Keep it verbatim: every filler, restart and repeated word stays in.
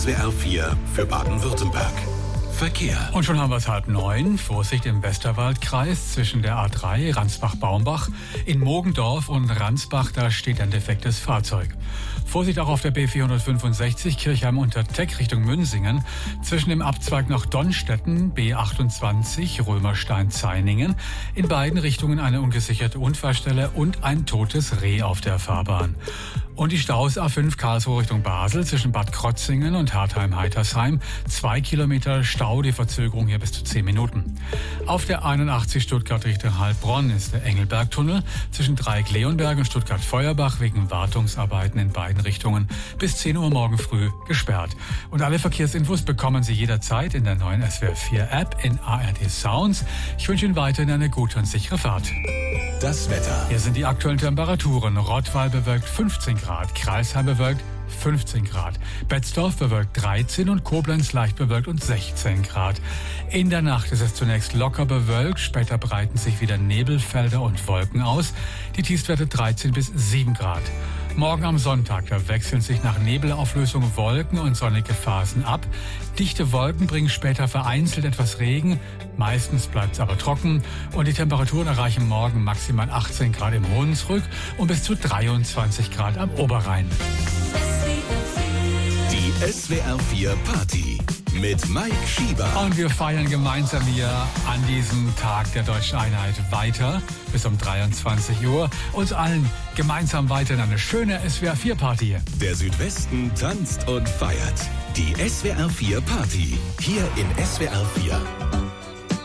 S W R vier für Baden-Württemberg. Verkehr. Und schon haben wir es halb neun. Vorsicht im Westerwaldkreis zwischen der A drei Ransbach-Baumbach. In Mogendorf und Ransbach, da steht ein defektes Fahrzeug. Vorsicht auch auf der B vierhundertfünfundsechzig Kirchheim unter Teck Richtung Münsingen. Zwischen dem Abzweig nach Donnstetten, B achtundzwanzig Römerstein-Zainingen. In beiden Richtungen eine ungesicherte Unfallstelle und ein totes Reh auf der Fahrbahn. Und die Staus A fünf Karlsruhe Richtung Basel zwischen Bad Krotzingen und Hartheim-Heitersheim. Zwei Kilometer Stau, die Verzögerung hier bis zu zehn Minuten. Auf der einundachtzig Stuttgart Richtung Heilbronn ist der Engelbergtunnel zwischen Dreieck-Leonberg und Stuttgart-Feuerbach wegen Wartungsarbeiten in beiden Richtungen bis zehn Uhr morgen früh gesperrt. Und alle Verkehrsinfos bekommen Sie jederzeit in der neuen S W R vier App in A R D Sounds. Ich wünsche Ihnen weiterhin eine gute und sichere Fahrt. Das Wetter. Hier sind die aktuellen Temperaturen. Rottweil bewölkt fünfzehn Grad, Kreisheim bewölkt fünfzehn Grad, Betzdorf bewölkt dreizehn und Koblenz leicht bewölkt und sechzehn Grad. In der Nacht ist es zunächst locker bewölkt, später breiten sich wieder Nebelfelder und Wolken aus. Die Tiefstwerte dreizehn bis sieben Grad. Morgen am Sonntag, da wechseln sich nach Nebelauflösung Wolken und sonnige Phasen ab. Dichte Wolken bringen später vereinzelt etwas Regen, meistens bleibt es aber trocken und die Temperaturen erreichen morgen maximal achtzehn Grad im Hunsrück und bis zu dreiundzwanzig Grad am Oberrhein. Die S W R vier Party mit Mike Schieber. Und wir feiern gemeinsam hier an diesem Tag der Deutschen Einheit weiter bis um dreiundzwanzig Uhr. Uns allen gemeinsam weiter in eine schöne S W R vier Party. Der Südwesten tanzt und feiert. Die S W R vier Party hier in S W R vier.